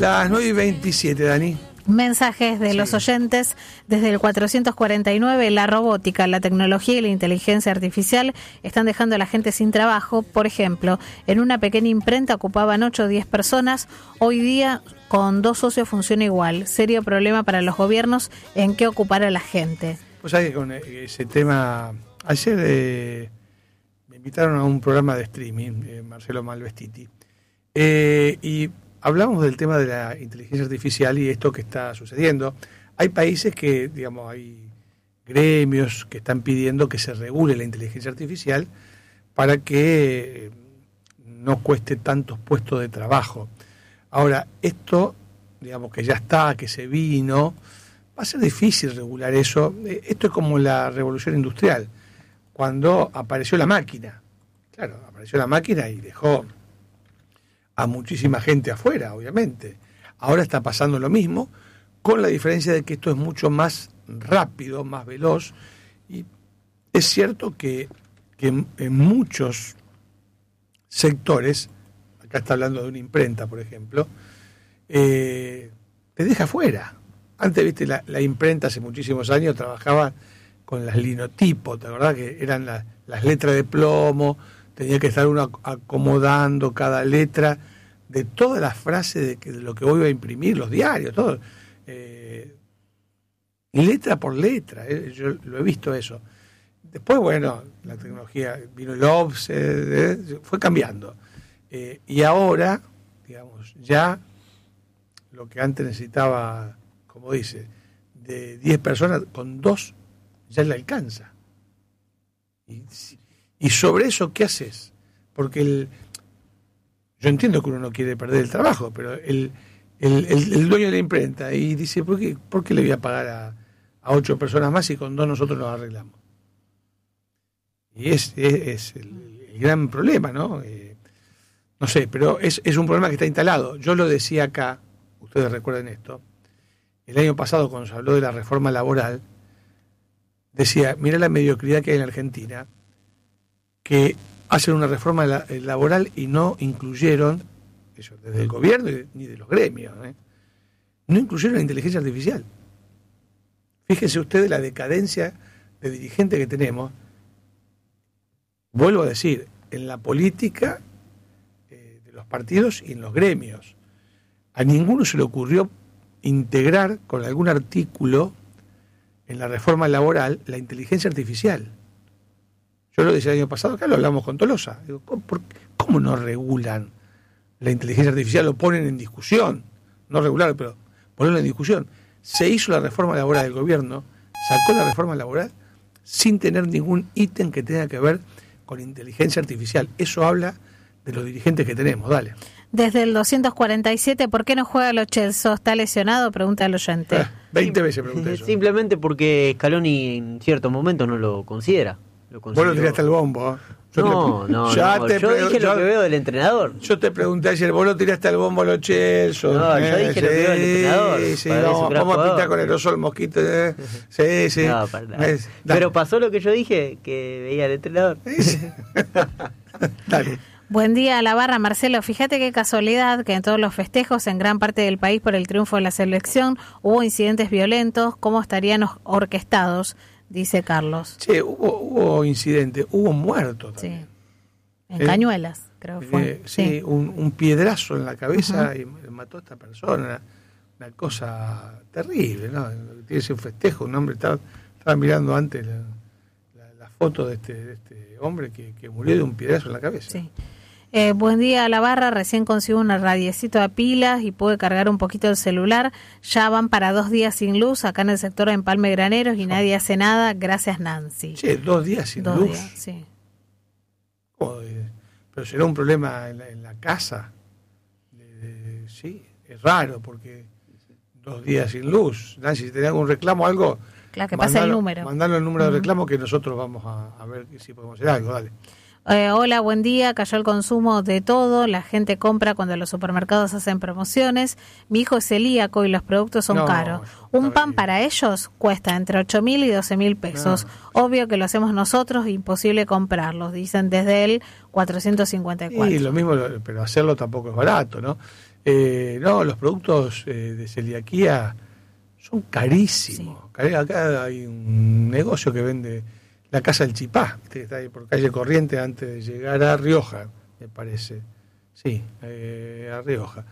Las 9:27, Dani. Mensajes de los oyentes desde el 449. La robótica, la tecnología y la inteligencia artificial están dejando a la gente sin trabajo. Por ejemplo, en una pequeña imprenta ocupaban 8 o 10 personas. Hoy día con 2 socios funciona igual. Serio problema para los gobiernos en qué ocupar a la gente. Pues sabés que con ese tema, ayer me invitaron a un programa de streaming, Marcelo Malvestiti, y hablamos del tema de la inteligencia artificial y esto que está sucediendo. Hay países que, digamos, hay gremios que están pidiendo que se regule la inteligencia artificial para que no cueste tantos puestos de trabajo. Ahora, esto, digamos, que ya está, que se vino, va a ser difícil regular eso. Esto es como la revolución industrial, cuando apareció la máquina. Claro, apareció la máquina y dejó a muchísima gente afuera, obviamente. Ahora está pasando lo mismo, con la diferencia de que esto es mucho más rápido, más veloz, y es cierto que en muchos sectores, acá está hablando de una imprenta, por ejemplo, te deja afuera. Antes, viste, la imprenta hace muchísimos años trabajaba con las linotipos, ¿te acordás? Que eran las letras de plomo, tenía que estar uno acomodando cada letra de todas las frases de lo que hoy va a imprimir, los diarios, todo. Letra por letra, yo lo he visto eso. Después, bueno, la tecnología, vino el offset, fue cambiando. Y ahora, digamos, ya lo que antes necesitaba, como dice, de 10 personas, con 2 ya le alcanza. Y sobre eso, ¿qué haces? Porque yo entiendo que uno no quiere perder el trabajo, pero el dueño de la imprenta y dice, ¿por qué le voy a pagar a 8 personas más y con 2 nosotros nos arreglamos? Y es el gran problema, ¿no? No sé, pero es un problema que está instalado. Yo lo decía acá, ustedes recuerden esto, el año pasado cuando se habló de la reforma laboral, decía, mira la mediocridad que hay en Argentina, que hacen una reforma laboral y no incluyeron, eso, desde el gobierno ni de los gremios, no incluyeron la inteligencia artificial. Fíjense ustedes la decadencia de dirigentes que tenemos. Vuelvo a decir, en la política de los partidos y en los gremios. A ninguno se le ocurrió integrar con algún artículo en la reforma laboral la inteligencia artificial. Yo lo decía el año pasado, acá lo hablamos con Tolosa. Digo, ¿cómo no regulan la inteligencia artificial? Lo ponen en discusión. No regular, pero ponerlo en discusión. Se hizo la reforma laboral del gobierno, sacó la reforma laboral sin tener ningún ítem que tenga que ver con inteligencia artificial. Eso habla de los dirigentes que tenemos. Dale. Desde el 247, ¿por qué no juega Lo Celso? ¿Está lesionado? Pregunta el oyente. 20 veces pregunté eso. Simplemente porque Scaloni en cierto momento no lo considera. Vos lo tiraste al bombo. Yo dije lo que veo del entrenador. Yo te pregunté ayer, vos lo tiraste al bombo a Lo Celso. No, yo dije lo que veo del entrenador. Sí, vamos a pintar con aerosol mosquito. Sí. No, pero pasó lo que yo dije, que veía al entrenador. Dale. Buen día a la barra, Marcelo. Fíjate qué casualidad que en todos los festejos en gran parte del país por el triunfo de la selección hubo incidentes violentos. ¿Cómo estarían orquestados? Dice Carlos. Sí, hubo incidentes, hubo muertos también. Sí. En Cañuelas, creo que fue. Sí, un piedrazo en la cabeza y mató a esta persona. Una cosa terrible, ¿no? Tiene ese festejo, un hombre estaba mirando antes la foto de este hombre que murió de un piedrazo en la cabeza. Sí. Buen día a la barra, recién consigo una radiecito a pilas y pude cargar un poquito el celular. Ya van para 2 días sin luz acá en el sector de Empalme Graneros y nadie hace nada. Gracias, Nancy. Sí, 2 días sin luz. 2 días, sí. Pero será un problema en la casa. Sí, es raro porque 2 días sin luz. Nancy, si tenés algún reclamo o algo, claro, que pase el número. Mandalo el número de reclamo que nosotros vamos a ver si podemos hacer algo. Dale. Hola, buen día. Cayó el consumo de todo. La gente compra cuando los supermercados hacen promociones. Mi hijo es celíaco y los productos son caros. Un pan para ellos cuesta entre 8.000 y 12.000 pesos. No. Obvio que lo hacemos nosotros, imposible comprarlos, dicen desde el 454. Y lo mismo, pero hacerlo tampoco es barato, ¿no? No, los productos de celiaquía son carísimos. Sí. Acá hay un negocio que vende la Casa del Chipá, que está ahí por calle Corriente antes de llegar a Rioja, me parece. Sí, a Rioja.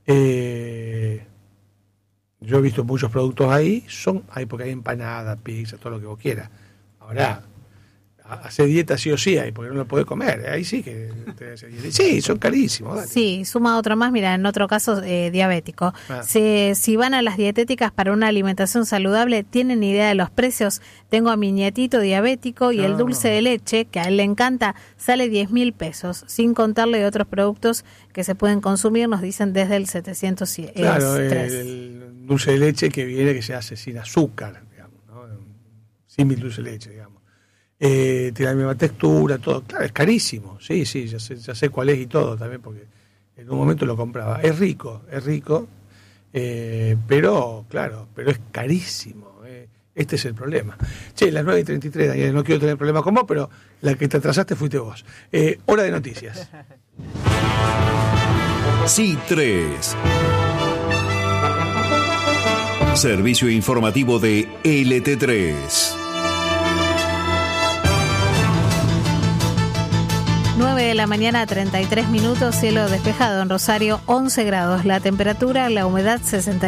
Yo he visto muchos productos ahí, porque hay empanadas, pizza, todo lo que vos quieras. Ahora, hacer dieta sí o sí hay, porque no lo podés comer. Ahí sí que te hace dieta. Sí, son carísimos. Dale. Sí, suma otro más, mira, en otro caso diabético. Si van a las dietéticas para una alimentación saludable, ¿tienen idea de los precios? Tengo a mi nietito diabético y el dulce de leche, que a él le encanta, sale 10.000 pesos, sin contarle de otros productos que se pueden consumir, nos dicen desde el 703. Claro, el dulce de leche que se hace sin azúcar, digamos, ¿no? Sin dulce de leche, digamos. Tiene la misma textura, todo, claro, es carísimo, sí, ya sé cuál es y todo también, porque en un momento lo compraba. Es rico, pero es carísimo. Este es el problema. Che, las 9:33, Daniel, no quiero tener problemas con vos, pero la que te atrasaste fuiste vos. Hora de noticias. Sí, 3. Servicio informativo de LT3. 9 de la mañana, 33 minutos, cielo despejado en Rosario, 11 grados, la temperatura, la humedad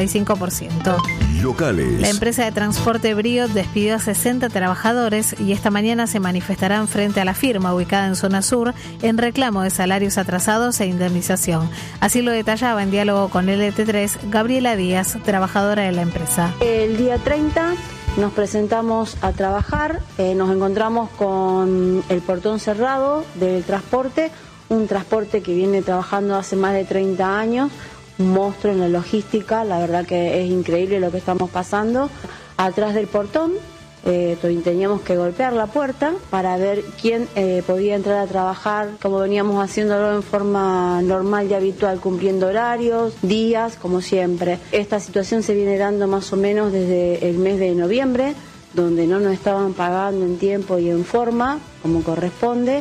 65%. Locales. La empresa de transporte Brío despidió a 60 trabajadores y esta mañana se manifestarán frente a la firma ubicada en zona sur en reclamo de salarios atrasados e indemnización. Así lo detallaba en diálogo con LT3 Gabriela Díaz, trabajadora de la empresa. El día 30 nos presentamos a trabajar, nos encontramos con el portón cerrado del transporte, un transporte que viene trabajando hace más de 30 años, un monstruo en la logística, la verdad que es increíble lo que estamos pasando. Atrás del portón teníamos que golpear la puerta para ver quién podía entrar a trabajar, como veníamos haciéndolo en forma normal y habitual, cumpliendo horarios, días, como siempre. Esta situación se viene dando más o menos desde el mes de noviembre, donde no nos estaban pagando en tiempo y en forma, como corresponde.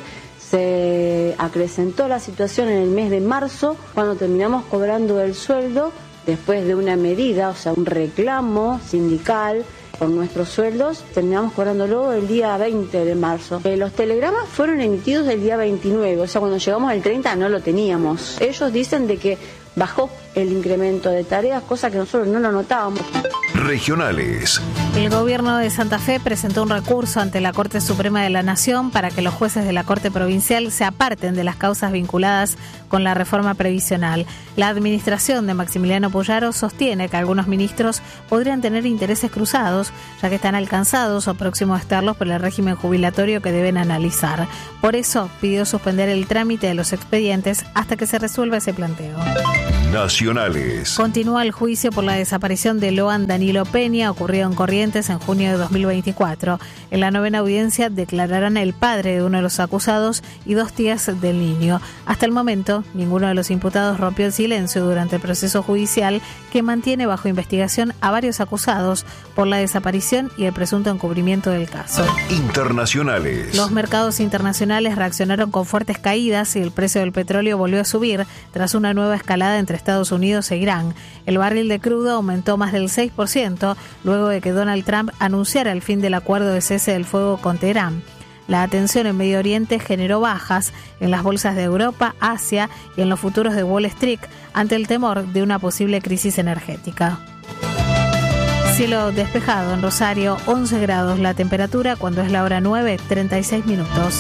Se acrecentó la situación en el mes de marzo, cuando terminamos cobrando el sueldo, después de una medida, o sea, un reclamo sindical, por nuestros sueldos, terminamos cobrándolo el día 20 de marzo. Los telegramas fueron emitidos el día 29, o sea, cuando llegamos al 30 no lo teníamos. Ellos dicen de que bajó el incremento de tareas, cosa que nosotros no lo notábamos. Regionales. El gobierno de Santa Fe presentó un recurso ante la Corte Suprema de la Nación para que los jueces de la Corte Provincial se aparten de las causas vinculadas con la reforma previsional. La administración de Maximiliano Puyaro sostiene que algunos ministros podrían tener intereses cruzados, ya que están alcanzados o próximos a estarlos por el régimen jubilatorio que deben analizar. Por eso pidió suspender el trámite de los expedientes hasta que se resuelva ese planteo. Nacionales. Continúa el juicio por la desaparición de Loan Danilo Peña, ocurrido en Corrientes en junio de 2024. En la novena audiencia declararán el padre de uno de los acusados y 2 tías del niño. Hasta el momento, ninguno de los imputados rompió el silencio durante el proceso judicial que mantiene bajo investigación a varios acusados por la desaparición y el presunto encubrimiento del caso. Internacionales. Los mercados internacionales reaccionaron con fuertes caídas y el precio del petróleo volvió a subir tras una nueva escalada entre Estados Unidos e Irán. El barril de crudo aumentó más del 6% luego de que Donald Trump anunciara el fin del acuerdo de cese del fuego con Teherán. La atención en Medio Oriente generó bajas en las bolsas de Europa, Asia y en los futuros de Wall Street ante el temor de una posible crisis energética. Cielo despejado en Rosario, 11 grados la temperatura, cuando es la hora 9:36 minutos.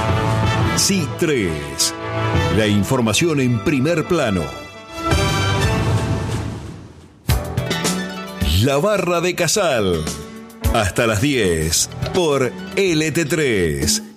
Sí 3. La información en primer plano. La Barra de Casal. Hasta las 10 por LT3.